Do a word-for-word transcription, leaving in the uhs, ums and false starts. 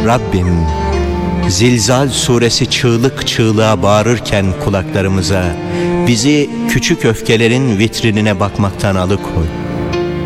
Rabbim, Zilzal suresi çığlık çığlığa bağırırken kulaklarımıza, bizi küçük öfkelerin vitrinine bakmaktan alıkoy.